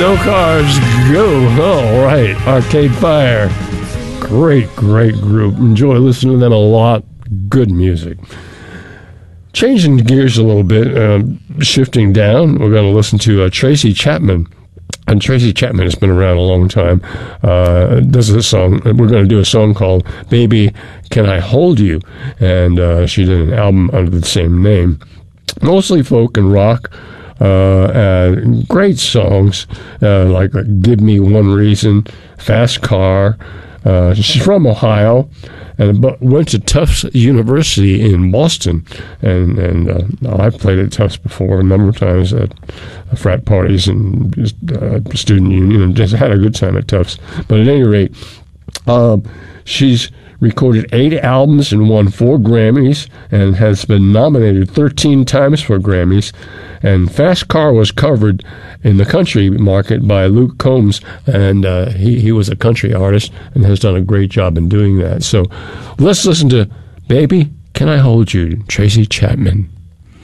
No Cars, Go. All right, Arcade Fire. Great group. Enjoy listening to them a lot. Good music. Changing gears a little bit, shifting down, we're going to listen to Tracy Chapman. And Tracy Chapman has been around a long time. Does a song. We're going to do a song called "Baby, Can I Hold You?" And she did an album under the same name. Mostly folk and rock. Great songs like "Give Me One Reason," "Fast Car." She's from Ohio, but went to Tufts University in Boston, and I've played at Tufts before a number of times at frat parties and student union, and just had a good time at Tufts. But at any rate, she's recorded 8 albums and won 4 Grammys, and has been nominated 13 times for Grammys. And "Fast Car" was covered in the country market by Luke Combs, and he was a country artist and has done a great job in doing that. So let's listen to "Baby, Can I Hold You?" Tracy Chapman.